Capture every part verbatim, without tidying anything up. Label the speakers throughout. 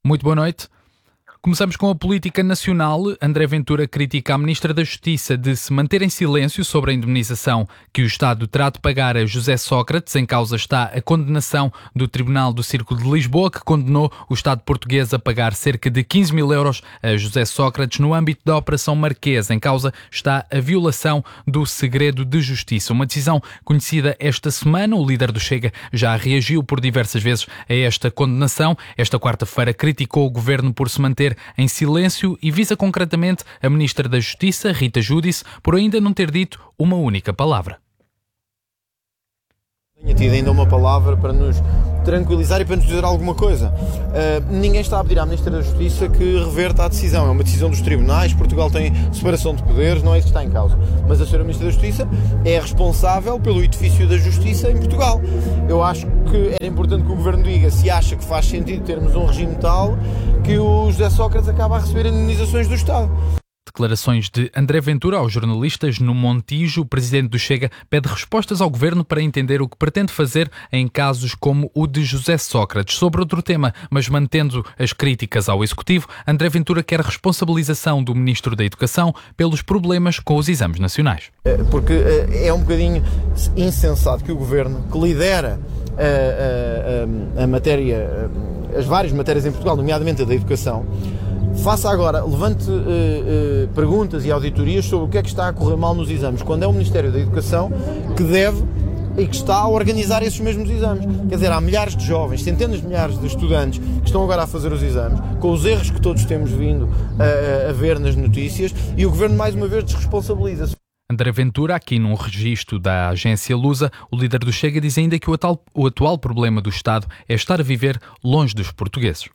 Speaker 1: Muito boa noite. Começamos com a política nacional. André Ventura critica a Ministra da Justiça de se manter em silêncio sobre a indemnização que o Estado terá de pagar a José Sócrates. Em causa está a condenação do Tribunal do Círculo de Lisboa, que condenou o Estado português a pagar cerca de quinze mil euros a José Sócrates no âmbito da Operação Marquês. Em causa está a violação do segredo de justiça. Uma decisão conhecida esta semana. O líder do Chega já reagiu por diversas vezes a esta condenação. Esta quarta-feira criticou o governo por se manter em silêncio e visa concretamente a Ministra da Justiça, Rita Giudice, por ainda não ter dito uma única palavra.
Speaker 2: Tenha tido ainda uma palavra para nos tranquilizar e para nos dizer alguma coisa. Uh, ninguém está a pedir à Ministra da Justiça que reverta a decisão. É uma decisão dos tribunais. Portugal tem separação de poderes, não é isso que está em causa. Mas a senhora Ministra da Justiça é responsável pelo edifício da Justiça em Portugal. Eu acho que era importante que o Governo diga se acha que faz sentido termos um regime tal que o José Sócrates acaba a receber indemnizações do Estado.
Speaker 1: Declarações de André Ventura aos jornalistas no Montijo. O presidente do Chega pede respostas ao governo para entender o que pretende fazer em casos como o de José Sócrates. Sobre outro tema, mas mantendo as críticas ao Executivo, André Ventura quer responsabilização do Ministro da Educação pelos problemas com os exames nacionais.
Speaker 2: Porque é um bocadinho insensato que o governo, que lidera a, a, a, a matéria, as várias matérias em Portugal, nomeadamente a da educação, faça agora, levante uh, uh, perguntas e auditorias sobre o que é que está a correr mal nos exames, quando é o Ministério da Educação que deve e que está a organizar esses mesmos exames. Quer dizer, há milhares de jovens, centenas de milhares de estudantes que estão agora a fazer os exames, com os erros que todos temos vindo a, a ver nas notícias, e o Governo mais uma vez desresponsabiliza-se.
Speaker 1: André Ventura, aqui num registro da agência Lusa, o líder do Chega diz ainda que o atual, o atual problema do Estado é estar a viver longe dos portugueses.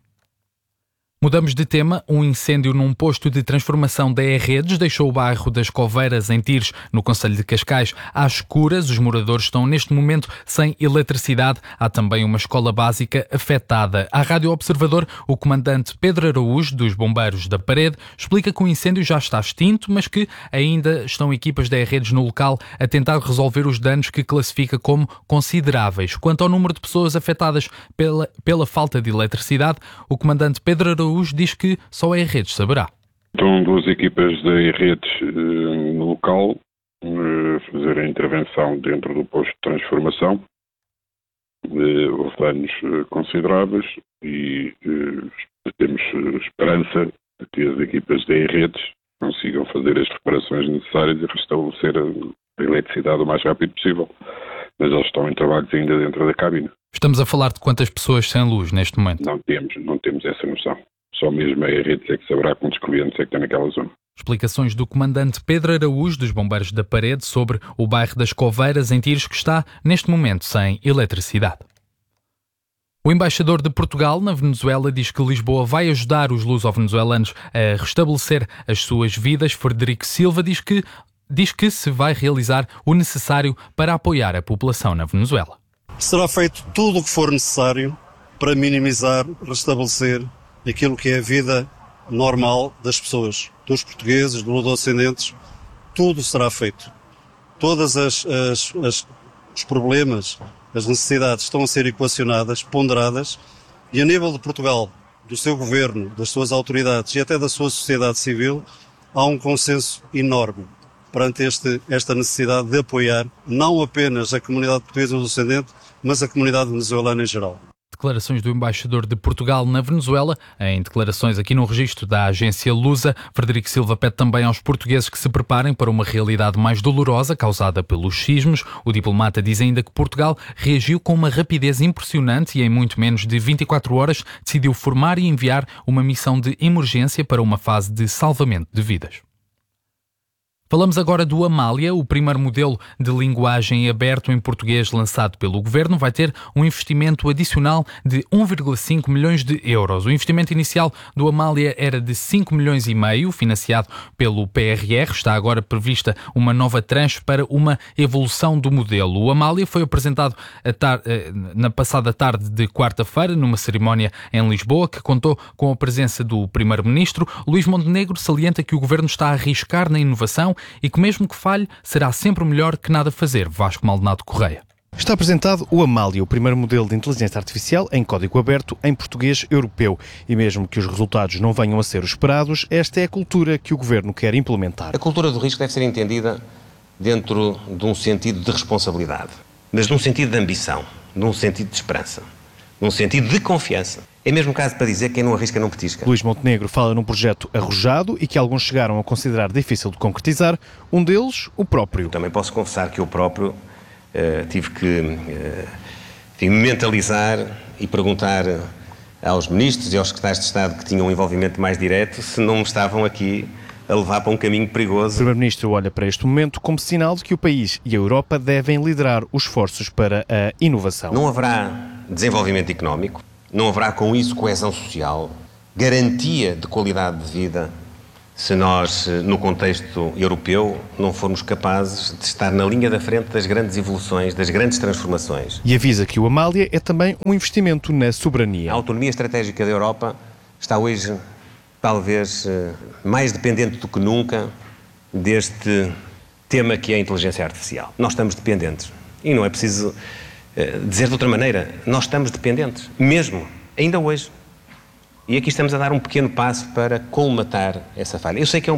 Speaker 1: Mudamos de tema. Um incêndio num posto de transformação da E-Redes deixou o bairro das Coveiras, em Tires, no concelho de Cascais, às escuras. Os moradores estão neste momento sem eletricidade. Há também uma escola básica afetada. À Rádio Observador, o comandante Pedro Araújo, dos Bombeiros da Parede, explica que o incêndio já está extinto, mas que ainda estão equipas da E-Redes no local a tentar resolver os danos que classifica como consideráveis. Quanto ao número de pessoas afetadas pela, pela falta de eletricidade, o comandante Pedro Araújo diz que só a E-Redes saberá.
Speaker 3: Estão duas equipas da E-Redes uh, no local uh, fazer a intervenção dentro do posto de transformação. Uh, houve danos uh, consideráveis e uh, temos uh, esperança de que as equipas da E-Redes consigam fazer as reparações necessárias e restabelecer a, a eletricidade o mais rápido possível. Mas eles estão em trabalhos ainda dentro da cabina.
Speaker 1: Estamos a falar de quantas pessoas sem luz neste momento?
Speaker 3: Não temos, não temos essa noção. Só mesmo a E-Redes é que saberá quantos clientes é que tem naquela zona.
Speaker 1: Explicações do comandante Pedro Araújo, dos Bombeiros da Parede, sobre o bairro das Coveiras, em Tires, que está, neste momento, sem eletricidade. O embaixador de Portugal na Venezuela diz que Lisboa vai ajudar os luso-venezuelanos a restabelecer as suas vidas. Frederico Silva diz que, diz que se vai realizar o necessário para apoiar a população na Venezuela.
Speaker 4: Será feito tudo o que for necessário para minimizar, restabelecer aquilo que é a vida normal das pessoas, dos portugueses, dos luso-descendentes. Tudo será feito. Todas as, as, as os problemas, as necessidades estão a ser equacionadas, ponderadas, e a nível de Portugal, do seu governo, das suas autoridades e até da sua sociedade civil, há um consenso enorme perante este, esta necessidade de apoiar não apenas a comunidade portuguesa luso-descendente, mas a comunidade venezuelana em geral.
Speaker 1: Declarações do embaixador de Portugal na Venezuela. Em declarações aqui no registro da agência Lusa, Frederico Silva pede também aos portugueses que se preparem para uma realidade mais dolorosa causada pelos sismos. O diplomata diz ainda que Portugal reagiu com uma rapidez impressionante e em muito menos de vinte e quatro horas decidiu formar e enviar uma missão de emergência para uma fase de salvamento de vidas. Falamos agora do Amália. O primeiro modelo de linguagem aberto em português lançado pelo Governo vai ter um investimento adicional de um vírgula cinco milhões de euros. O investimento inicial do Amália era de cinco milhões e meio, financiado pelo P R R. Está agora prevista uma nova tranche para uma evolução do modelo. O Amália foi apresentado a tar- na passada tarde de quarta-feira, numa cerimónia em Lisboa, que contou com a presença do Primeiro-Ministro. Luís Montenegro salienta que o Governo está a arriscar na inovação e que mesmo que falhe, será sempre melhor que nada fazer. Vasco Maldonado Correia.
Speaker 5: Está apresentado o Amália, o primeiro modelo de inteligência artificial em código aberto em português europeu. E mesmo que os resultados não venham a ser os esperados, esta é a cultura que o Governo quer implementar.
Speaker 6: A cultura do risco deve ser entendida dentro de um sentido de responsabilidade, mas num sentido de ambição, num sentido de esperança, num sentido de confiança. É mesmo caso para dizer que quem não arrisca não petisca.
Speaker 5: Luís Montenegro fala num projeto arrojado e que alguns chegaram a considerar difícil de concretizar, um deles, o próprio.
Speaker 6: Também posso confessar que eu próprio uh, tive que uh, enfim, me mentalizar e perguntar aos ministros e aos secretários de Estado que tinham um envolvimento mais direto se não me estavam aqui a levar para um caminho perigoso.
Speaker 5: O Primeiro-Ministro olha para este momento como sinal de que o país e a Europa devem liderar os esforços para a inovação.
Speaker 6: Não haverá desenvolvimento económico, não haverá com isso coesão social, garantia de qualidade de vida, se nós, no contexto europeu, não formos capazes de estar na linha da frente das grandes evoluções, das grandes transformações.
Speaker 5: E avisa que o Amália é também um investimento na soberania.
Speaker 6: A autonomia estratégica da Europa está hoje, talvez, mais dependente do que nunca deste tema que é a inteligência artificial. Nós estamos dependentes. E não é preciso dizer de outra maneira, nós estamos dependentes, mesmo, ainda hoje. E aqui estamos a dar um pequeno passo para colmatar essa falha. Eu sei que é um